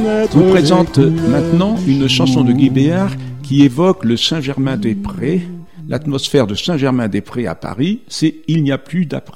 vous présente maintenant une chanson de Guy Béard qui évoque le Saint-Germain-des-Prés. L'atmosphère de Saint-Germain-des-Prés à Paris, c'est « Il n'y a plus d'après ».